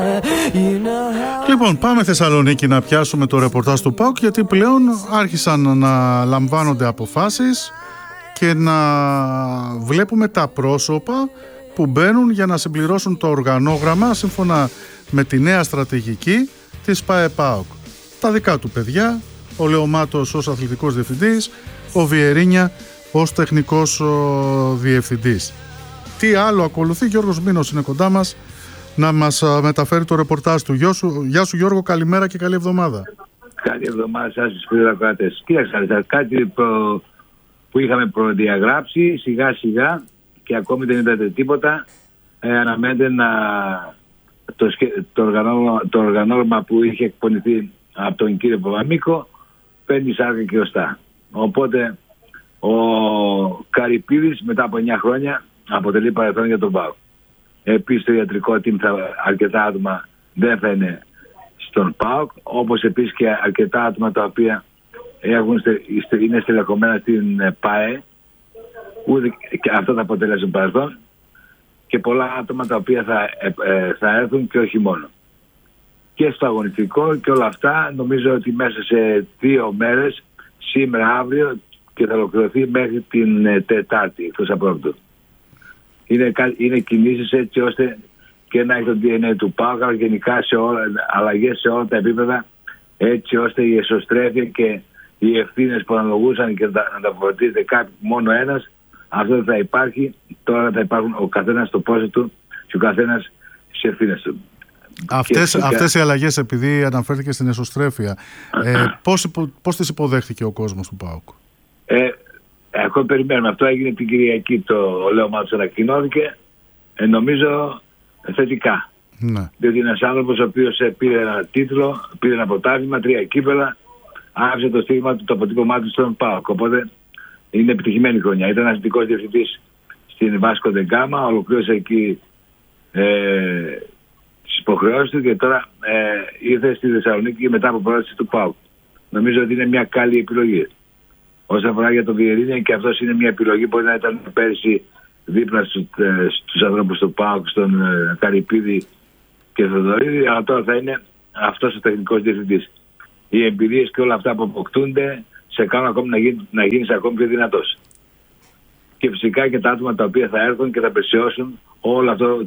Λοιπόν, πάμε Θεσσαλονίκη να πιάσουμε το ρεπορτάζ του ΠΑΟΚ, γιατί πλέον άρχισαν να λαμβάνονται αποφάσεις και να βλέπουμε τα πρόσωπα που μπαίνουν για να συμπληρώσουν το οργανόγραμμα σύμφωνα με τη νέα στρατηγική της ΠΑΕ-ΠΑΟΚ. Τα δικά του παιδιά, ο Λεωμάτος ως αθλητικός διευθυντής, ο Βιερίνια ως τεχνικός διευθυντής. Τι άλλο ακολουθεί? Γιώργος Μήνος είναι κοντά μας να μας μεταφέρει το ρεπορτάζ του. Γεια σου Γιώργο, καλημέρα και καλή εβδομάδα. Καλή εβδομάδα σας τους φίλους ακροατές. Κοίταξε, κάτι που είχαμε προδιαγράψει σιγά σιγά και ακόμη δεν είδατε τίποτα. Αναμένεται το οργανόγραμμα που είχε εκπονηθεί από τον κύριο Παπαμίκο παίρνει σάρκα και οστά. Οπότε ο Καρυπίδης μετά από 9 χρόνια αποτελεί παρελθόν για τον ΠΑΟΚ. Επίσης το ιατρικό team αρκετά άτομα δεν θα είναι στον ΠΑΟΚ, όπως επίσης και αρκετά άτομα τα οποία είναι στελεχωμένα στην ΠΑΕ, ούτε και αυτά θα αποτελέσουν παρελθόν, και πολλά άτομα τα οποία θα έρθουν και όχι μόνο. Και στο αγωνιστικό και όλα αυτά νομίζω ότι μέσα σε 2 μέρες, σήμερα, αύριο, και θα ολοκληρωθεί μέχρι την Τετάρτη, εκτός απρόπτου. Είναι κινήσεις έτσι ώστε και να έχει το DNA του ΠΑΟΚ, αλλά γενικά αλλαγές σε όλα τα επίπεδα, έτσι ώστε η εσωστρέφεια και οι ευθύνες που αναλογούσαν και να τα φορτίζεται μόνο ένας, αυτό δεν θα υπάρχει. Τώρα θα υπάρχουν ο καθένας στο πόσο του και ο καθένας στις ευθύνες του. Αυτές οι αλλαγές, επειδή αναφέρθηκε στην εσωστρέφεια, πώς τις υποδέχθηκε ο κόσμος του ΠΑΟΚ? Εγώ περιμένουμε. Αυτό έγινε την Κυριακή, το Λεωμάτος ανακοινώθηκε. Νομίζω θετικά. Ναι. Διότι ένας άνθρωπος ο οποίος πήρε ένα τίτλο, πήρε ένα πρωτάθλημα, 3 κύπελα, άφησε το στίγμα του, το αποτύπωμά του στον ΠΑΟΚ. Οπότε είναι επιτυχημένη χρονιά. Ήταν αθλητικός διευθυντής στην Βάσκο ντε Γκάμα, ολοκλήρωσε εκεί τις υποχρεώσεις του και τώρα ήρθε στη Θεσσαλονίκη μετά από πρόταση του ΠΑΟΚ. Νομίζω ότι είναι μια καλή επιλογή. Όσον αφορά για τον Βιερίνια, και αυτός είναι μια επιλογή που να ήταν πέρσι δίπλα στους ανθρώπους του ΠΑΟΚ, στον Καρυπίδη και Θοδωρίδη, αλλά τώρα θα είναι αυτός ο τεχνικός διευθυντής. Οι εμπειρίες και όλα αυτά που αποκτούνται σε κάνουν ακόμη να γίνεις ακόμη πιο δυνατός. Και φυσικά και τα άτομα τα οποία θα έρθουν και θα πλαισιώσουν όλο αυτό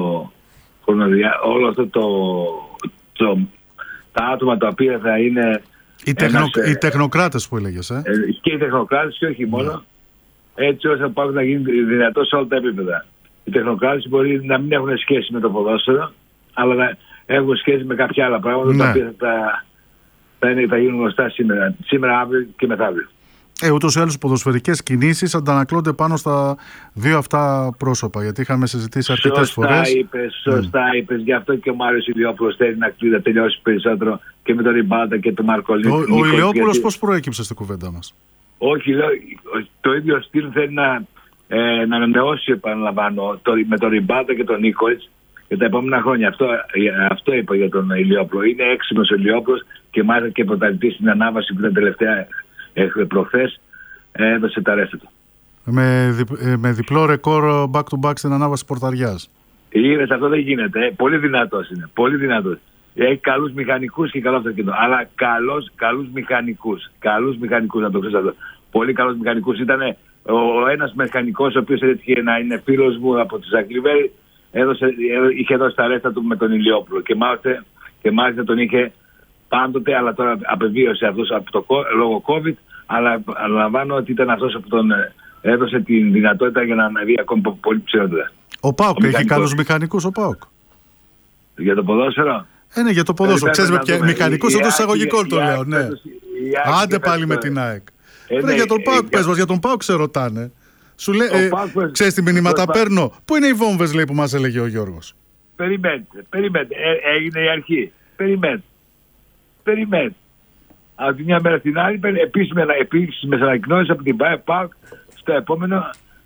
τα άτομα τα οποία θα είναι οι τεχνοκράτες που έλεγες. Και οι τεχνοκράτες και όχι μόνο, έτσι ώστε να γίνει δυνατό σε όλα τα επίπεδα. Οι τεχνοκράτες μπορεί να μην έχουν σχέση με το ποδόσφαιρο, αλλά να έχουν σχέση με κάποια άλλα πράγματα, τα οποία θα γίνουν γνωστά σήμερα, αύριο και μεθαύριο. Ούτως ή άλλως, ποδοσφαιρικές κινήσεις αντανακλώνται πάνω στα 2 αυτά πρόσωπα, γιατί είχαμε συζητήσει αρκετές φορές. Σωστά είπες. Γι' αυτό και ο Μάριος Ηλιόπουλος θέλει να τελειώσει περισσότερο και με τον Ριμπάτα και τον Μαρκολίνη. Ο Ηλιόπουλος πώς προέκυψε στην κουβέντα μας? Όχι, το ίδιο στυλ θέλει να ανανεώσει, επαναλαμβάνω, με τον Ριμπάτα και τον Νίκολιτς για τα επόμενα χρόνια. Αυτό είπα για τον Ηλιόπουλο. Είναι έξυπνος ο Ηλιόπουλος και μάλιστα και πρωταθλητής στην ανάβαση που ήταν τελευταία προχθές, έδωσε τα ρέστα του. Με διπλό ρεκόρ back-to-back στην ανάβαση πορταριάς. Είδες, αυτό δεν γίνεται. Πολύ δυνατός είναι. Πολύ δυνατός. Έχει καλούς μηχανικούς και καλό αυτοκίνητο. Αλλά καλούς μηχανικούς. Καλούς μηχανικούς, να το ξέρεις αυτό. Πολύ καλούς μηχανικούς. Ήταν ο ένας μηχανικός ο οποίος έτυχε να είναι φίλος μου από τη Ζακλιβέρη. Είχε δώσει τα ρέστα του με τον Ηλιόπουλο. Και μάλιστα τον είχε πάντοτε, αλλά τώρα απεβίωσε αυτός λόγω COVID. Αλλά αναλαμβάνω ότι ήταν αυτός που τον έδωσε τη δυνατότητα για να ανέβει ακόμη πολύ ψηλότερα. Ο ΠΑΟΚ έχει καλούς μηχανικούς, ο ΠΑΟΚ. Για το ποδόσφαιρο. Ναι, για το ποδόσφαιρο. Ξέρεις, με μηχανικούς εντός εισαγωγικών το λέω. Ναι. Άντε πάλι με την ΑΕΚ. Για τον ΠΑΟΚ πες μας, για τον ΠΑΟΚ σε ρωτάνε. Σου λέει, ξέρεις τι μηνύματα παίρνω? Πού είναι οι βόμβες, λέει, που μας έλεγε ο Γιώργος? Περιμένετε. Έγινε η αρχή. Περιμένετε. Από τη μια μέρα στην άλλη, επίσης ανακοινώσεις από την ΠΑΟΚ στο επόμενο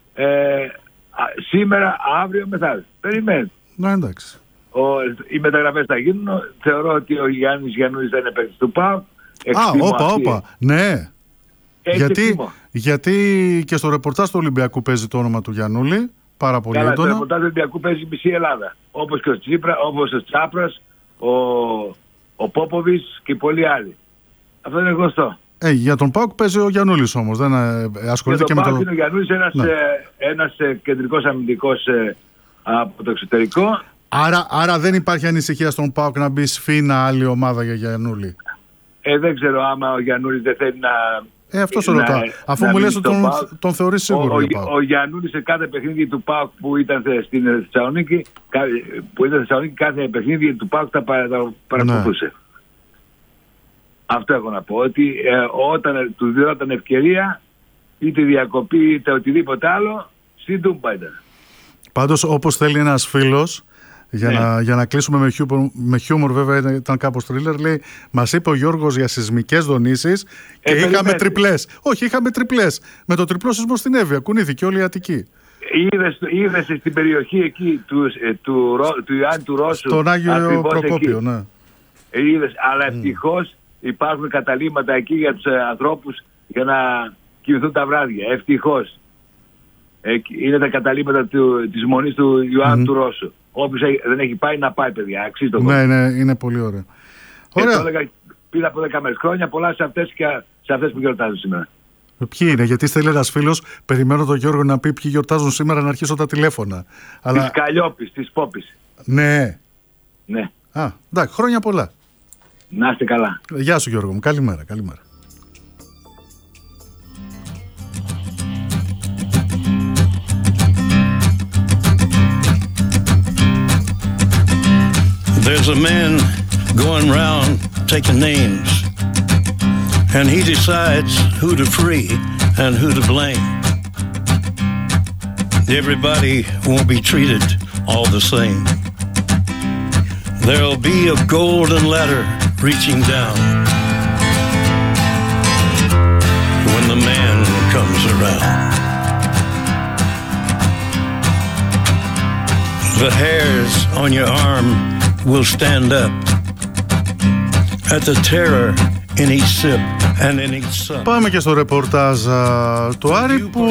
σήμερα, αύριο, μεθαύριο. Περιμένετε. Ναι, εντάξει. Οι μεταγραφές θα γίνουν. Θεωρώ ότι ο Γιάννης Γιαννούλης θα είναι παίκτης του ΠΑΟΚ. Όπα. Ναι. Γιατί και στο ρεπορτάζ του Ολυμπιακού παίζει το όνομα του Γιαννούλη. πάρα πολύ έντονα. έντονα. Στο ρεπορτάζ του Ολυμπιακού παίζει μισή Ελλάδα. Όπως και ο Τσάπρας, ο Πόποβιτς και πολλοί άλλοι. Αυτό είναι γνωστό. Για τον ΠΑΟΚ παίζει ο Γιαννούλης όμως. Δεν ασχολείται και με το. Είναι ο Γιαννούλης ένας κεντρικός αμυντικός από το εξωτερικό. Άρα δεν υπάρχει ανησυχία στον ΠΑΟΚ να μπει σφήνα άλλη ομάδα για Γιαννούλη. Δεν ξέρω άμα ο Γιαννούλης δεν θέλει να. Αυτό σε ρωτάω. Αφού μου λες ότι τον θεωρείς σίγουρο. Ο Γιαννούλης σε κάθε παιχνίδι του ΠΑΟΚ που ήταν στην Θεσσαλονίκη, κάθε παιχνίδι του ΠΑΟΚ τα παρακολουθούσε. Ναι. Αυτό έχω να πω. Ότι όταν του δίνονταν ευκαιρία, είτε διακοπή είτε οτιδήποτε άλλο, στην Τούμπα ήταν. Πάντως, όπως θέλει ένας φίλος, για να κλείσουμε με χιούμορ, βέβαια ήταν κάπως θρίλερ, λέει, μας είπε ο Γιώργος για σεισμικές δονήσεις και είχαμε τριπλές. Όχι, είχαμε τριπλές. Με το τριπλό σεισμό στην Εύβοια, κουνήθηκε όλη η Αττική. Είδες στην περιοχή εκεί του Ιωάννη του Ρώσου. Στον Άγιο Προκόπιο, ναι. Είδες, αλλά ευτυχώς υπάρχουν καταλήμματα εκεί για τους ανθρώπους για να κοιμηθούν τα βράδια. Ευτυχώς. Είναι τα καταλήμματα της μονής του Ιωάννου του Ρώσου. Όποιος δεν έχει πάει να πάει, παιδιά. Αξίζει το κόμμα. Ναι, είναι πολύ ωραίο. Το έλεγα πριν από 10 μέρες. Χρόνια πολλά σε αυτές που γιορτάζουν σήμερα. Ποιοι είναι, γιατί στέλνει ένας φίλος, περιμένω τον Γιώργο να πει ποιοι γιορτάζουν σήμερα να αρχίσω τα τηλέφωνα. Της Καλλιόπης, της Πόπης. Ναι. Ναι. Εντάξει, χρόνια πολλά. Να είστε καλά. Γεια σου Γιώργο μου, καλημέρα. There's a man going round taking names, and he decides who to free and who to blame. Everybody won't be treated all the same. There'll be a golden ladder reaching down when the man comes around. The hairs on your arm will stand up at the terror in each sip and in each sup. Πάμε και στο ρεπορτάζ του Άρη που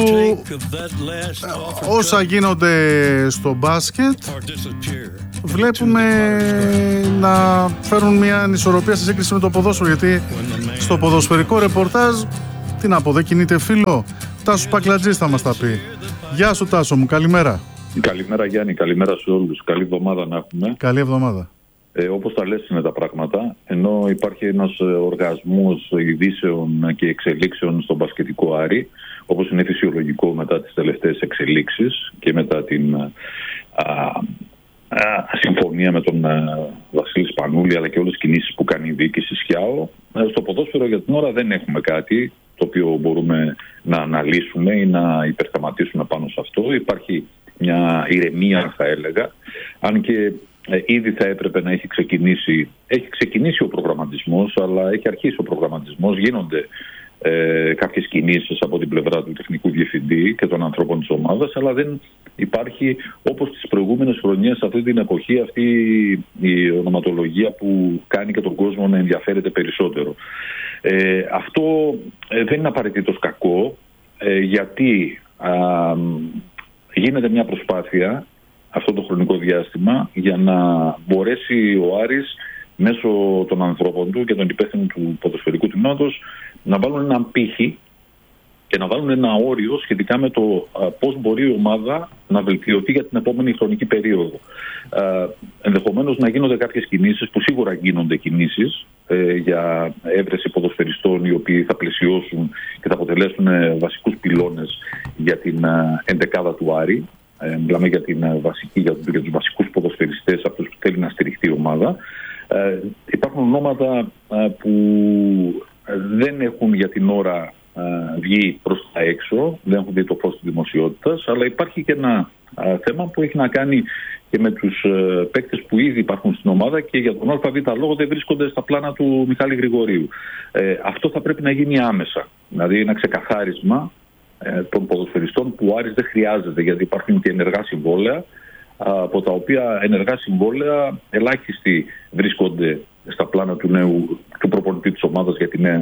όσα γίνονται στο μπάσκετ βλέπουμε να φέρουν μια ανισορροπία σε σύγκριση με το ποδόσφαιρο, γιατί στο ποδοσφαιρικό ρεπορτάζ τι να πω, δεν κινείται φίλο. Τάσος Πακλατζής θα μας τα πει. Γεια σου Τάσο μου, καλημέρα. Καλημέρα Γιάννη, καλημέρα σε όλους. Καλή εβδομάδα να έχουμε. Καλή εβδομάδα. Όπως τα λες είναι τα πράγματα, ενώ υπάρχει ένας οργασμός ειδήσεων και εξελίξεων στον μπασκετικό Άρη, όπως είναι φυσιολογικό μετά τις τελευταίες εξελίξεις και μετά την συμφωνία με τον Βασίλη Σπανούλη, αλλά και όλες τις κινήσεις που κάνει η διοίκηση ΣΚΙΑΟ. Στο ποδόσφαιρο για την ώρα δεν έχουμε κάτι το οποίο μπορούμε να αναλύσουμε ή να υπερθεματίσουμε πάνω σε αυτό. Υπάρχει μια ηρεμία, θα έλεγα, αν και ήδη θα έπρεπε να έχει ξεκινήσει ο προγραμματισμός, αλλά έχει αρχίσει ο προγραμματισμός, γίνονται κάποιες κινήσεις από την πλευρά του τεχνικού διευθυντή και των ανθρώπων της ομάδας, αλλά δεν υπάρχει, όπως τις προηγούμενες χρονιές, αυτή την εποχή, αυτή η ονοματολογία που κάνει και τον κόσμο να ενδιαφέρεται περισσότερο. Αυτό δεν είναι απαραίτητος κακό, γιατί γίνεται μια προσπάθεια αυτό το χρονικό διάστημα για να μπορέσει ο Άρης μέσω των ανθρώπων του και των υπεύθυνων του ποδοσφαιρικού τμήματος να βάλουν έναν πύχη και να βάλουν ένα όριο σχετικά με το πώς μπορεί η ομάδα να βελτιωθεί για την επόμενη χρονική περίοδο. Ενδεχομένως να γίνονται κάποιες κινήσεις, που σίγουρα γίνονται κινήσεις για έβρεση ποδοσφαιριστών οι οποίοι θα πλαισιώσουν και θα αποτελέσουν βασικούς πυλώνες για την εντεκάδα του Άρη. Μιλάμε για τους βασικούς ποδοσφαιριστές, αυτούς που θέλει να στηριχτεί η ομάδα. Υπάρχουν ονόματα που δεν έχουν για την ώρα βγει προς τα έξω, δεν έχουν δει το φως της δημοσιότητας, αλλά υπάρχει και ένα θέμα που έχει να κάνει και με τους παίκτες που ήδη υπάρχουν στην ομάδα και για τον ΑΒ λόγο δεν βρίσκονται στα πλάνα του Μιχάλη Γρηγορίου. Αυτό θα πρέπει να γίνει άμεσα, δηλαδή ένα ξεκαθάρισμα των ποδοσφαιριστών που ο Άρης δεν χρειάζεται, γιατί υπάρχουν και ενεργά συμβόλαια, από τα οποία ενεργά συμβόλαια ελάχιστοι βρίσκονται στα πλάνα του προπονητή της ομάδας για τη νέα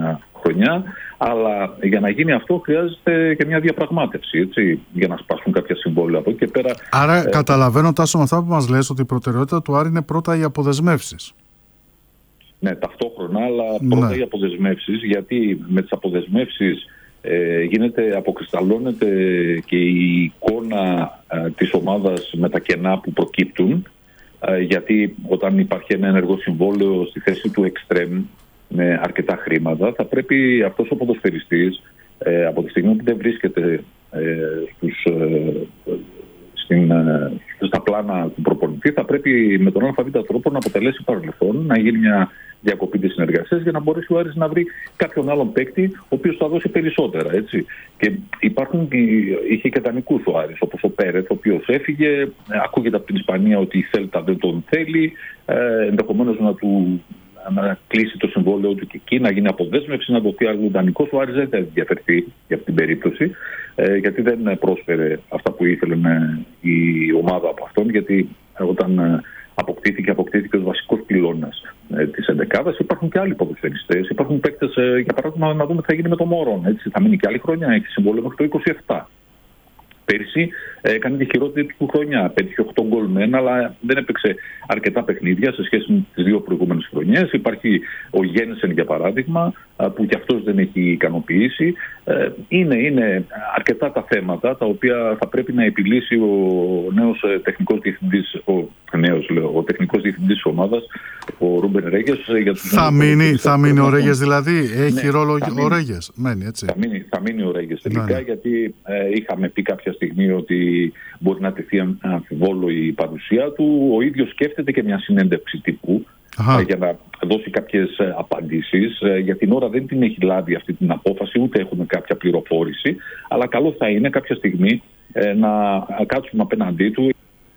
χρονιά, αλλά για να γίνει αυτό χρειάζεται και μια διαπραγμάτευση, έτσι, για να σπάσουν κάποια συμβόλαια από εκεί και πέρα. Άρα καταλαβαίνω, Τάσο, με αυτά που μας λες, ότι η προτεραιότητα του Άρη είναι πρώτα οι αποδεσμεύσεις. Ναι, ταυτόχρονα, αλλά πρώτα οι αποδεσμεύσεις, γιατί με τις αποδεσμεύσεις αποκρισταλώνεται και η εικόνα της ομάδας με τα κενά που προκύπτουν, γιατί όταν υπάρχει ένα ενεργό συμβόλαιο στη θέση του εξτρέμ με αρκετά χρήματα, θα πρέπει αυτός ο ποδοσφαιριστής από τη στιγμή που δεν βρίσκεται στα πλάνα του προπονητή, θα πρέπει με τον ΑΒ τρόπο να αποτελέσει παρελθόν, να γίνει μια διακοπή της συνεργασίας για να μπορέσει ο Άρης να βρει κάποιον άλλον παίκτη ο οποίος θα δώσει περισσότερα, έτσι. Και είχε και δανεικούς ο Άρης, όπως ο Πέρεθ, ο οποίος έφυγε, ακούγεται από την Ισπανία ότι η Θέλτα δεν τον θέλει, ενδεχομένως να κλείσει το συμβόλαιο του και εκεί, να γίνει αποδέσμευση, να δοθεί άλλο δανεικός. Ο Άρης δεν θα ενδιαφερθεί για αυτή την περίπτωση, γιατί δεν πρόσφερε αυτά που ήθελε η ομάδα από αυτόν, γιατί όταν αποκτήθηκε ως βασικός πυλώνας της εντεκάδας. Υπάρχουν και άλλοι ποδοσφαιριστές, υπάρχουν παίκτες, για παράδειγμα, να δούμε τι θα γίνει με τον Μωρόν. Έτσι, θα μείνει και άλλη χρονιά, έχει συμβόλαιο μέχρι το 27. Πέρυσι έκανε τη χειρότερη του χρονιά. Πέτυχε 8 γκολ μεν, αλλά δεν έπαιξε αρκετά παιχνίδια σε σχέση με τις δύο προηγούμενες χρονιές. Υπάρχει ο Γένσεν, για παράδειγμα, που και αυτός δεν έχει ικανοποιήσει. Είναι αρκετά τα θέματα τα οποία θα πρέπει να επιλύσει ο νέος τεχνικός διευθυντής, ο τεχνικός διευθυντής της ομάδας, ο Ρούμπεν Ρέγες. Θα μείνει ο Ρέγες, δηλαδή έχει ρόλο ο Ρέγες. Θα μείνει ο Ρέγες τελικά, γιατί είχαμε πει κάποια στιγμή ότι μπορεί να τεθεί αμφιβόλο η παρουσία του. Ο ίδιος σκέφτεται και μια συνέντευξη τύπου για να δώσει κάποιες απαντήσεις. Για την ώρα δεν την έχει λάβει αυτή την απόφαση, ούτε έχουμε κάποια πληροφόρηση, αλλά καλό θα είναι κάποια στιγμή να κάτσουμε απέναντί του,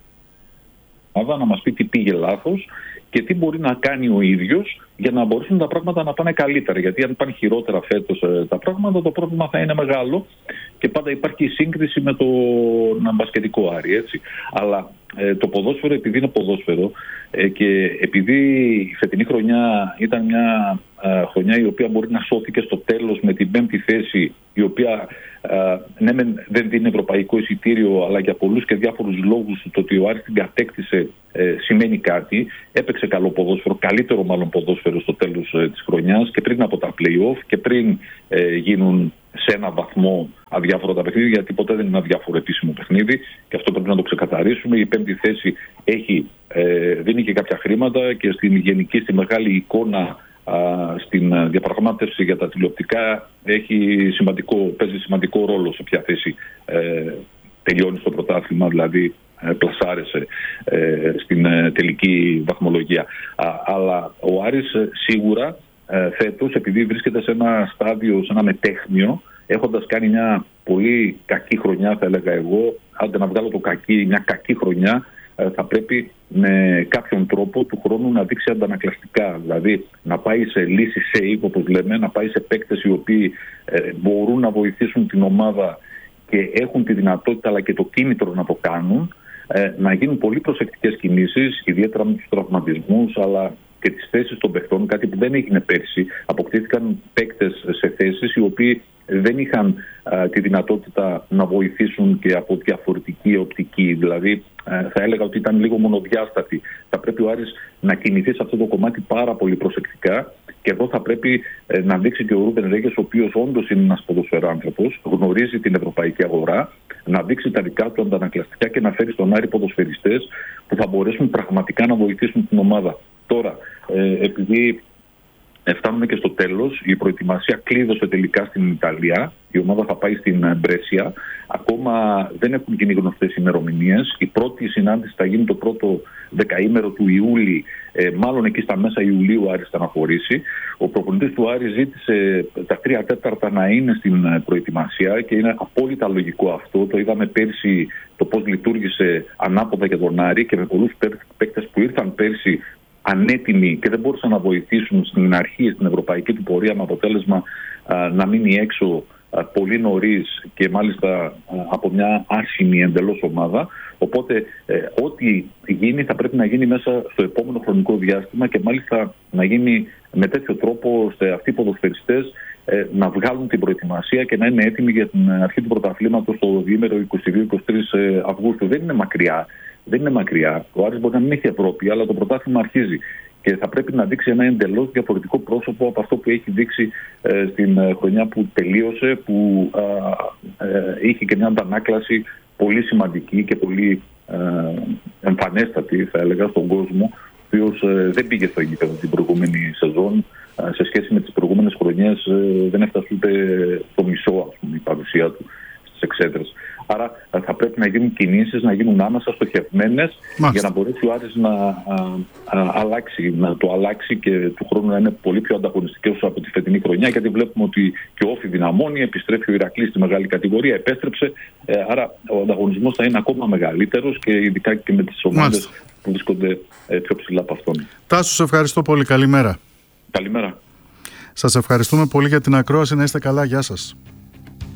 να μας πει τι πήγε λάθος και τι μπορεί να κάνει ο ίδιος για να μπορέσουν τα πράγματα να πάνε καλύτερα. Γιατί αν πάνε χειρότερα φέτος τα πράγματα, το πρόβλημα θα είναι μεγάλο και πάντα υπάρχει η σύγκριση με τον μπασκετικό Άρη, έτσι. Αλλά το ποδόσφαιρο, επειδή είναι ποδόσφαιρο και επειδή η φετινή χρονιά ήταν μια χρονιά η οποία μπορεί να σώθηκε στο τέλος με την 5η θέση, η οποία δεν δίνει ευρωπαϊκό εισιτήριο, αλλά για πολλούς και διάφορους λόγους το ότι ο Άρης την κατέκτησε σημαίνει κάτι. Έπαιξε καλό ποδόσφαιρο, καλύτερο μάλλον ποδόσφαιρο στο τέλος της χρονιάς και πριν από τα play-off και πριν γίνουν σε ένα βαθμό αδιάφορα τα παιχνίδια, γιατί ποτέ δεν είναι αδιάφορο επίσημο παιχνίδι και αυτό πρέπει να το ξεκαθαρίσουμε. Η 5η θέση δίνει και κάποια χρήματα και στην γενική, στη μεγάλη εικόνα, στην διαπραγμάτευση για τα τηλεοπτικά παίζει σημαντικό ρόλο σε ποια θέση τελειώνει στο πρωτάθλημα, δηλαδή πλασάρεσε στην τελική βαθμολογία. Αλλά ο Άρης σίγουρα φέτος, επειδή βρίσκεται σε ένα στάδιο, σε ένα μετέχμιο, έχοντας κάνει μια πολύ κακή χρονιά, θα έλεγα εγώ, άντε να βγάλω το κακή, μια κακή χρονιά, θα πρέπει με κάποιον τρόπο του χρόνου να δείξει αντανακλαστικά. Δηλαδή να πάει σε λύση save, όπως λέμε, να πάει σε παίκτες οι οποίοι μπορούν να βοηθήσουν την ομάδα και έχουν τη δυνατότητα αλλά και το κίνητρο να το κάνουν, να γίνουν πολύ προσεκτικές κινήσεις, ιδιαίτερα με τους τραυματισμούς αλλά και τις θέσεις των παιχτών, κάτι που δεν έγινε πέρσι. Αποκτήθηκαν παίκτες σε θέσεις οι οποίοι δεν είχαν τη δυνατότητα να βοηθήσουν και από διαφορετική οπτική. Δηλαδή θα έλεγα ότι ήταν λίγο μονοδιάστατη. Θα πρέπει ο Άρης να κινηθεί σε αυτό το κομμάτι πάρα πολύ προσεκτικά και εδώ θα πρέπει να δείξει και ο Ρούμπεν Ρέγες, ο οποίος όντως είναι ένας ποδοσφαιράνθρωπος, γνωρίζει την ευρωπαϊκή αγορά, να δείξει τα δικά του αντανακλαστικά και να φέρει στον Άρη ποδοσφαιριστές που θα μπορέσουν πραγματικά να βοηθήσουν την ομάδα. Τώρα, επειδή φτάνουμε και στο τέλος, η προετοιμασία κλείδωσε τελικά στην Ιταλία. Η ομάδα θα πάει στην Μπρέσια. Ακόμα δεν έχουν γίνει γνωστές ημερομηνίες. Η πρώτη συνάντηση θα γίνει το πρώτο δεκαήμερο του Ιούλη, μάλλον εκεί στα μέσα Ιουλίου ο Άρης θα αναχωρήσει. Ο προπονητής του Άρη ζήτησε τα 3/4 να είναι στην προετοιμασία και είναι απόλυτα λογικό αυτό. Το είδαμε πέρσι το πώς λειτουργήσε ανάποδα για τον Άρη και με πολλούς παίκτες που ήρθαν πέρσι ανέτοιμοι και δεν μπορούσαν να βοηθήσουν στην αρχή, στην ευρωπαϊκή του πορεία, με αποτέλεσμα να μείνει έξω πολύ νωρίς και μάλιστα από μια άσχημη εντελώς ομάδα. Οπότε ό,τι γίνει θα πρέπει να γίνει μέσα στο επόμενο χρονικό διάστημα και μάλιστα να γίνει με τέτοιο τρόπο ώστε αυτοί οι ποδοσφαιριστές να βγάλουν την προετοιμασία και να είναι έτοιμοι για την αρχή του πρωταθλήματος το διήμερο 22-23 Αυγούστου. Δεν είναι μακριά. Ο Άρης μπορεί να μην έχει Ευρώπη, αλλά το πρωτάθλημα αρχίζει. Και θα πρέπει να δείξει ένα εντελώς διαφορετικό πρόσωπο από αυτό που έχει δείξει στην χρονιά που τελείωσε, που είχε και μια αντανάκλαση πολύ σημαντική και πολύ εμφανέστατη, θα έλεγα, στον κόσμο, ο οποίος δεν πήγε στο γήπεδο την προηγούμενη σεζόν. Σε σχέση με τις προηγούμενες χρονιές δεν έφτασε ούτε το μισό, ας πούμε, η παρουσία του στις εξέδρες. Άρα θα πρέπει να γίνουν κινήσεις, να γίνουν άμεσα στοχευμένες, για να μπορέσει ο Άρης να το αλλάξει και του χρόνου να είναι πολύ πιο ανταγωνιστικός από τη φετινή χρονιά, γιατί βλέπουμε ότι και ο Όφη δυναμώνει, επιστρέφει ο Ηρακλής στη μεγάλη κατηγορία, επέστρεψε, άρα ο ανταγωνισμός θα είναι ακόμα μεγαλύτερος και ειδικά και με τις ομάδες που βρίσκονται πιο ψηλά από αυτόν. Τάσο, σε ευχαριστώ πολύ. Καλημέρα. Καλημέρα. Σας ευχαριστούμε πολύ για την ακρόαση. Να είστε καλά. Γεια σας.